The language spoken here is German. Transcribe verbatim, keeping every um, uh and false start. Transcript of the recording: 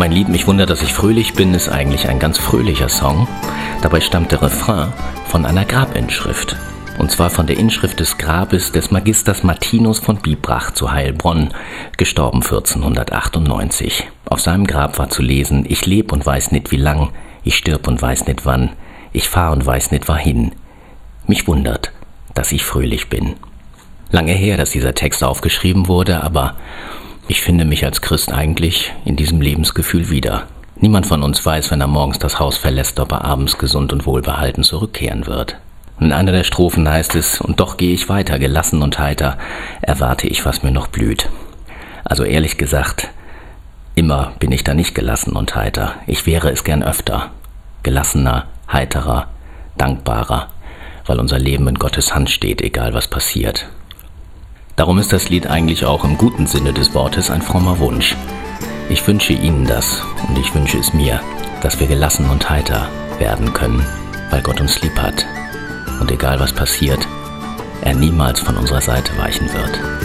Mein Lied Mich wundert, dass ich fröhlich bin, ist eigentlich ein ganz fröhlicher Song. Dabei stammt der Refrain von einer Grabinschrift. Und zwar von der Inschrift des Grabes des Magisters Martinus von Bibrach zu Heilbronn, gestorben vierzehnhundertachtundneunzig. Auf seinem Grab war zu lesen: Ich leb und weiß nicht wie lang, ich stirb und weiß nicht wann, ich fahr und weiß nicht wohin. Mich wundert, dass ich fröhlich bin. Lange her, dass dieser Text aufgeschrieben wurde, aber ich finde mich als Christ eigentlich in diesem Lebensgefühl wieder. Niemand von uns weiß, wenn er morgens das Haus verlässt, ob er abends gesund und wohlbehalten zurückkehren wird. In einer der Strophen heißt es: Und doch gehe ich weiter, gelassen und heiter, erwarte ich, was mir noch blüht. Also ehrlich gesagt, immer bin ich da nicht gelassen und heiter. Ich wäre es gern öfter. Gelassener, heiterer, dankbarer, weil unser Leben in Gottes Hand steht, egal was passiert. Darum ist das Lied eigentlich auch im guten Sinne des Wortes ein frommer Wunsch. Ich wünsche Ihnen das und ich wünsche es mir, dass wir gelassen und heiter werden können, weil Gott uns lieb hat. Und egal was passiert, er niemals von unserer Seite weichen wird.